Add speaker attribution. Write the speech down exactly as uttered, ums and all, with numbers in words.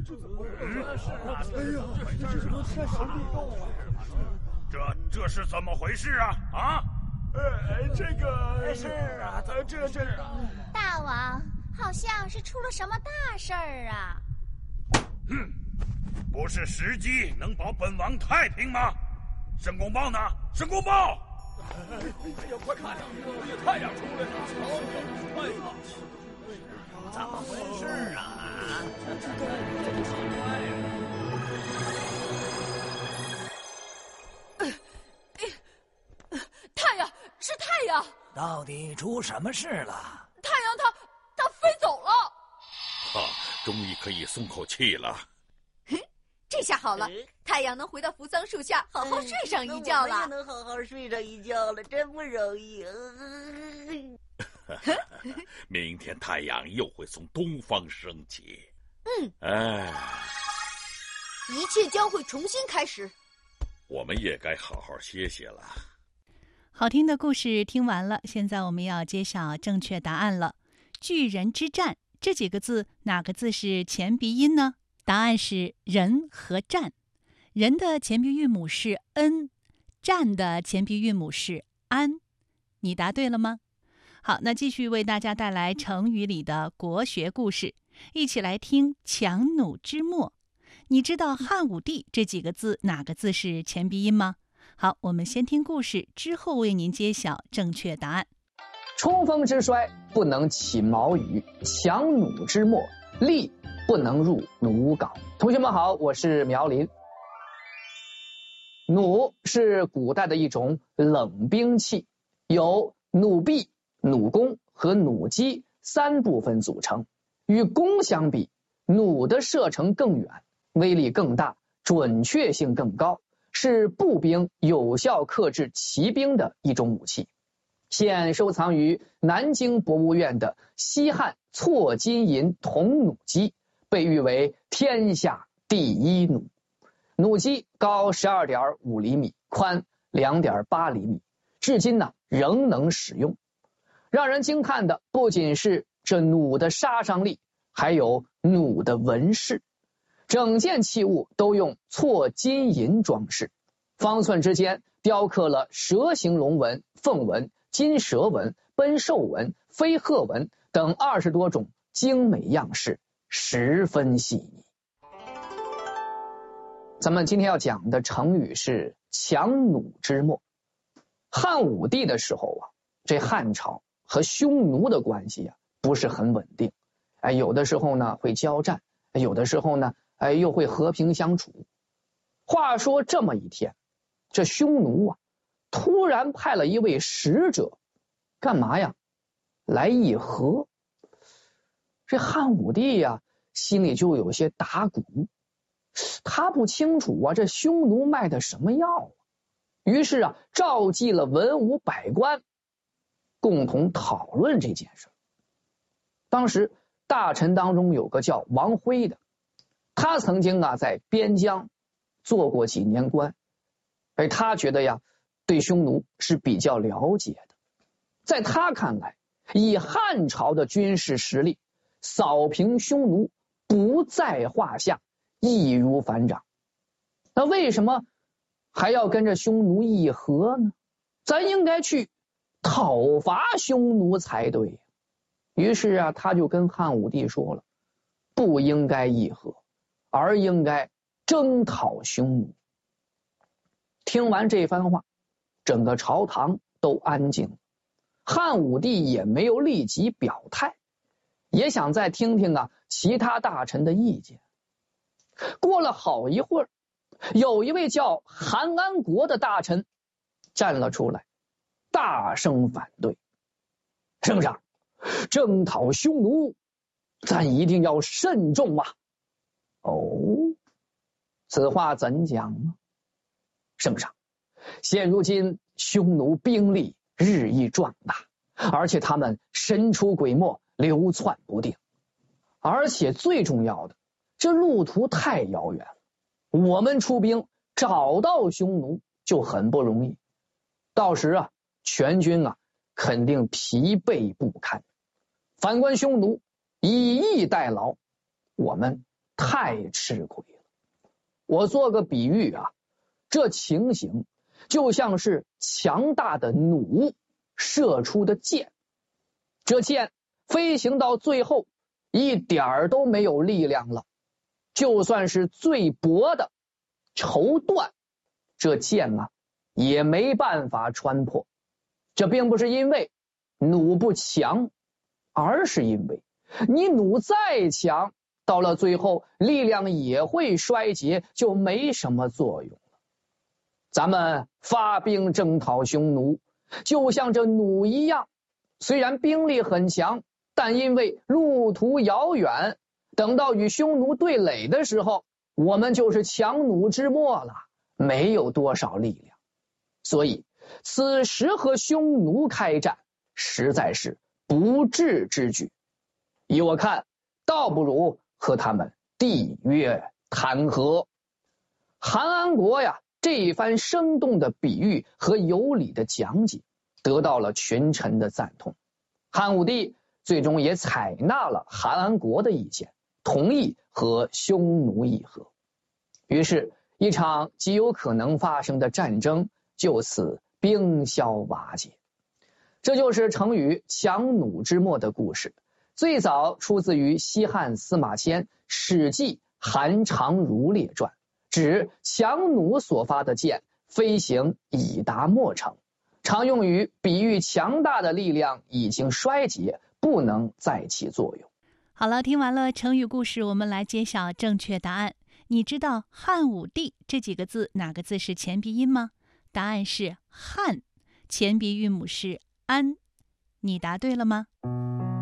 Speaker 1: 这怎么回事啊？哎呀，这怎么天旋地动啊？
Speaker 2: 这这是怎么回事啊？啊？
Speaker 1: 呃，这个
Speaker 3: 是啊，
Speaker 1: 呃，这这
Speaker 4: 大王好像是出了什么大事儿啊！
Speaker 2: 哼，不是时机能保本王太平吗？申公豹呢？申公豹！
Speaker 1: 哎呀，快看呀，太阳出来了！瞧，哎呀，
Speaker 3: 怎么回事啊？
Speaker 1: 不知道，真奇怪呀！
Speaker 5: 太阳是太阳，
Speaker 3: 到底出什么事了？
Speaker 5: 太阳它它飞走了。
Speaker 2: 哈，终于可以松口气了。
Speaker 5: 这下好了，太阳能回到扶桑树下好好睡上一觉了。
Speaker 6: 我也能好好睡上一觉了，真不容易。
Speaker 2: 明天太阳又会从东方升起。
Speaker 5: 嗯，
Speaker 2: 哎，
Speaker 5: 一切将会重新开始。
Speaker 2: 我们也该好好歇歇了。
Speaker 7: 好听的故事听完了，现在我们要揭晓正确答案了。巨人之战这几个字，哪个字是前鼻音呢？答案是人和战。人的前鼻韵母是 n， 战的前鼻韵母是安。你答对了吗？好，那继续为大家带来成语里的国学故事，一起来听强弩之末。你知道汉武帝这几个字哪个字是前鼻音吗？好，我们先听故事，之后为您揭晓正确答案。
Speaker 8: 冲锋之衰，不能起毛羽；强弩之末，力不能入弩缟。同学们好，我是苗林。弩是古代的一种冷兵器，由弩臂、弩弓和弩机三部分组成。与弓相比，弩的射程更远，威力更大，准确性更高，是步兵有效克制骑兵的一种武器。现收藏于南京博物院的西汉错金银铜弩机，被誉为天下第一弩。弩机高 十二点五厘米，宽 两点八厘米，至今呢仍能使用。让人惊叹的不仅是这弩的杀伤力，还有弩的纹饰。整件器物都用错金银装饰，方寸之间雕刻了蛇形龙纹、凤纹、金蛇纹、奔兽纹、飞鹤纹等二十多种精美样式，十分细腻。咱们今天要讲的成语是强弩之末。汉武帝的时候啊，这汉朝和匈奴的关系啊不是很稳定，哎，有的时候呢会交战，有的时候呢哎又会和平相处。话说这么一天，这匈奴啊突然派了一位使者，干嘛呀？来议和。这汉武帝呀心里就有些打鼓，他不清楚啊这匈奴卖的什么药啊，于是啊召集了文武百官，共同讨论这件事。当时大臣当中有个叫王辉的，他曾经啊在边疆做过几年官，而他觉得呀对匈奴是比较了解的。在他看来，以汉朝的军事实力，扫平匈奴不在话下，易如反掌。那为什么还要跟着匈奴议和呢？咱应该去讨伐匈奴才对。于是啊他就跟汉武帝说了，不应该议和，而应该征讨匈奴。听完这番话，整个朝堂都安静了。汉武帝也没有立即表态，也想再听听啊其他大臣的意见。过了好一会儿，有一位叫韩安国的大臣站了出来，大声反对。圣上，征讨匈奴咱一定要慎重啊。哦，此话怎讲呢？圣上，现如今匈奴兵力日益壮大，而且他们神出鬼没，流窜不定，而且最重要的，这路途太遥远了，我们出兵找到匈奴就很不容易，到时啊全军啊肯定疲惫不堪。反观匈奴以逸待劳，我们太吃亏了。我做个比喻啊，这情形就像是强大的弩射出的箭，这箭飞行到最后一点儿都没有力量了，就算是最薄的绸缎，这箭啊也没办法穿破。这并不是因为弩不强，而是因为你弩再强，到了最后力量也会衰竭，就没什么作用了。咱们发兵征讨匈奴，就像这弩一样，虽然兵力很强，但因为路途遥远，等到与匈奴对垒的时候，我们就是强弩之末了，没有多少力量。所以此时和匈奴开战实在是不智之举，依我看，倒不如和他们缔约谈和。韩安国呀，这一番生动的比喻和有理的讲解得到了群臣的赞同。汉武帝最终也采纳了韩安国的意见，同意和匈奴议和。于是一场极有可能发生的战争就此冰消瓦解。这就是成语强弩之末的故事，最早出自于西汉司马迁《史记·韩常如列传》，指强弩所发的箭飞行已达末程，常用于比喻强大的力量已经衰竭，不能再起作用。
Speaker 7: 好了，听完了成语故事，我们来揭晓正确答案。你知道汉武帝这几个字哪个字是前鼻音吗？答案是汉，前鼻韵母是安。你答对了吗？